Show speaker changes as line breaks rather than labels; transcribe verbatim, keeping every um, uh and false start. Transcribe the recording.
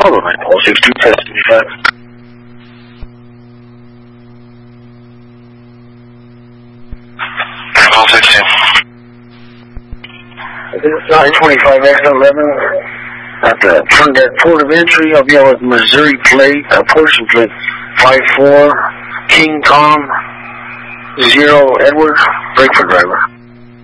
Hold on, all six two, test seventy-five. All six two. nine twenty-five X eleven. At the front that port of entry, I'll be out with Missouri plate, uh, portion plate, five four, King Tom, zero, Edward, brake for driver.